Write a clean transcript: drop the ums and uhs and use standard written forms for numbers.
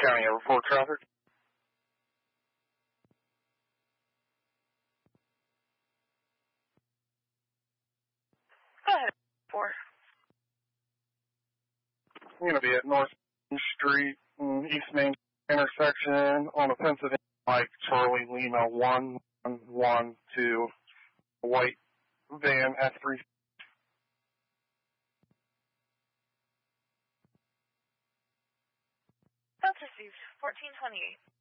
County, report traffic. Go ahead, 4. I'm going to be at North Street, East Main intersection on a Pennsylvania Mike Charlie Lima 112, white van S3. That's received, 1428.